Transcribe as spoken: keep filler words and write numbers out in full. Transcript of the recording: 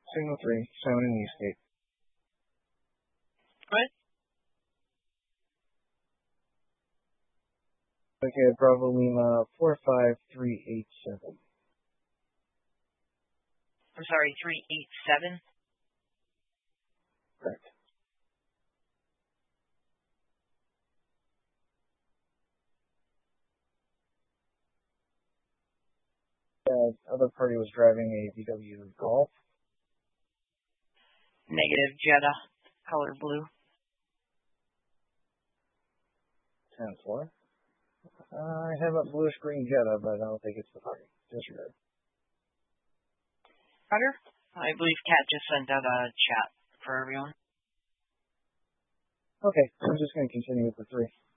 Signal three, sound in Eastgate. What? Okay, Bravo Lima four five three eight seven. I'm sorry, three eight seven? Correct. The other party was driving a V W Golf. Negative, Jetta, color blue. ten four. Uh, I have a bluish green Jetta, but I don't think it's the party. Disregard. Carter? I believe Kat just sent out a chat for everyone. Okay, I'm just going to continue with the three.